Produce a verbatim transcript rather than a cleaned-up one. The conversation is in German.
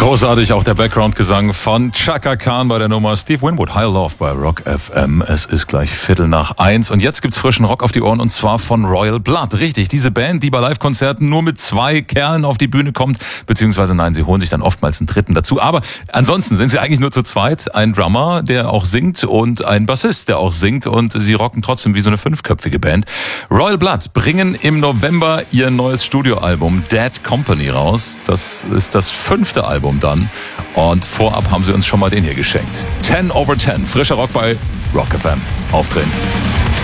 Großartig auch der Background-Gesang von Chaka Khan bei der Nummer Steve Winwood. High Love bei Rock F M. Es ist gleich Viertel nach eins und jetzt gibt's frischen Rock auf die Ohren und zwar von Royal Blood. Richtig, diese Band, die bei Live-Konzerten nur mit zwei Kerlen auf die Bühne kommt, beziehungsweise nein, sie holen sich dann oftmals einen dritten dazu. Aber ansonsten sind sie eigentlich nur zu zweit. Ein Drummer, der auch singt und ein Bassist, der auch singt und sie rocken trotzdem wie so eine fünfköpfige Band. Royal Blood bringen im November ihr neues Studioalbum Dead Company raus. Das ist das fünfte Album dann. Und vorab haben sie uns schon mal den hier geschenkt. ten over ten. Frischer Rock bei Rock F M. Aufdrehen.